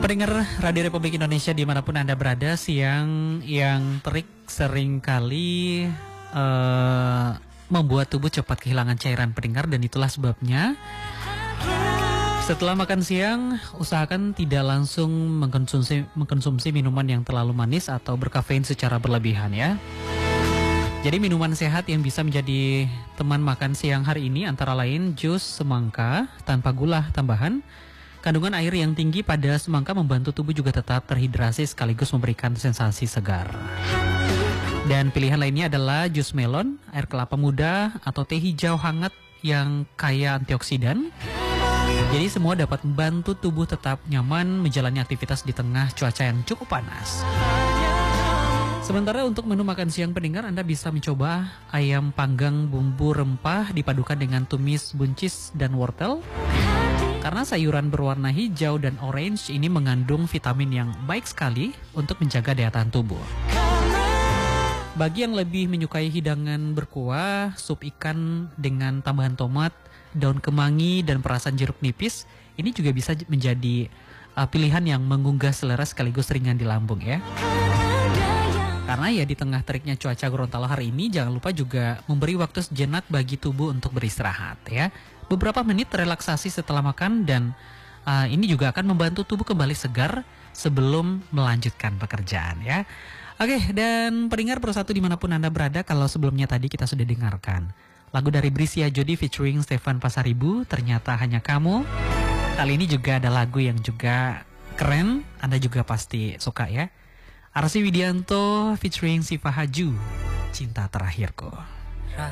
Pendengar Radio Republik Indonesia dimanapun Anda berada, siang yang terik seringkali membuat tubuh cepat kehilangan cairan pendengar, dan itulah sebabnya setelah makan siang usahakan tidak langsung mengkonsumsi minuman yang terlalu manis atau berkafein secara berlebihan ya. Jadi minuman sehat yang bisa menjadi teman makan siang hari ini antara lain jus semangka tanpa gula tambahan. Kandungan air yang tinggi pada semangka membantu tubuh juga tetap terhidrasi sekaligus memberikan sensasi segar. Dan pilihan lainnya adalah jus melon, air kelapa muda, atau teh hijau hangat yang kaya antioksidan. Jadi semua dapat membantu tubuh tetap nyaman menjalani aktivitas di tengah cuaca yang cukup panas. Sementara untuk menu makan siang pendengar, Anda bisa mencoba ayam panggang bumbu rempah dipadukan dengan tumis buncis dan wortel. Karena sayuran berwarna hijau dan orange ini mengandung vitamin yang baik sekali untuk menjaga daya tahan tubuh. Bagi yang lebih menyukai hidangan berkuah, sup ikan dengan tambahan tomat, daun kemangi, dan perasan jeruk nipis, ini juga bisa menjadi pilihan yang menggugah selera sekaligus ringan di lambung ya. Karena ya di tengah teriknya cuaca Gorontalo hari ini, jangan lupa juga memberi waktu sejenak bagi tubuh untuk beristirahat ya. Beberapa menit relaksasi setelah makan, dan ini juga akan membantu tubuh kembali segar sebelum melanjutkan pekerjaan ya. Oke, dan pendengar Pro1 dimanapun Anda berada, kalau sebelumnya tadi kita sudah dengarkan lagu dari Brisia Jody featuring Stefan Pasaribu, Ternyata Hanya Kamu. Kali ini juga ada lagu yang juga keren, Anda juga pasti suka ya. Arsy Widianto featuring Siva Haju, Cinta Terakhirku.